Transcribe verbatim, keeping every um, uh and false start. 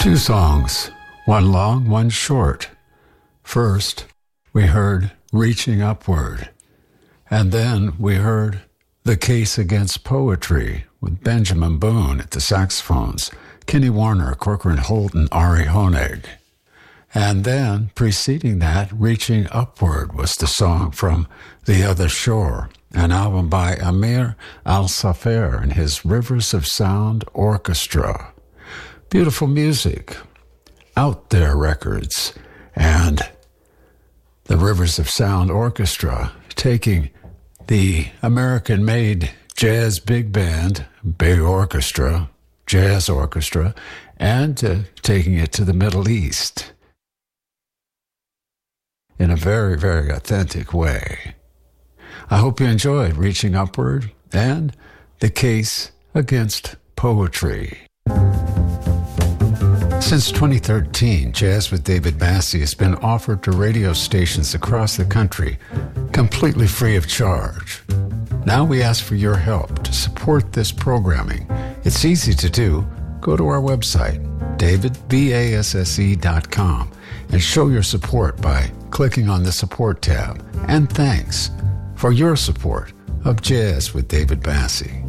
Two songs, one long, one short. First, we heard Reaching Upward, and then we heard The Case Against Poetry with Benjamin Boone at the saxophones, Kenny Warner, Corcoran Holton, Ari Honig. And then, preceding that, Reaching Upward was the song from The Other Shore, an album by Amir Al-Safer and his Rivers of Sound Orchestra. Beautiful music, Out There Records, and the Rivers of Sound Orchestra taking the American-made jazz big band, big orchestra, jazz orchestra, and uh, taking it to the Middle East in a very, very authentic way. I hope you enjoyed Reaching Upward and The Case Against Poetry. Since twenty thirteen, Jazz with David Massey has been offered to radio stations across the country, completely free of charge. Now we ask for your help to support this programming. It's easy to do. Go to our website, david basse dot com, and show your support by clicking on the support tab. And thanks for your support of Jazz with David Massey.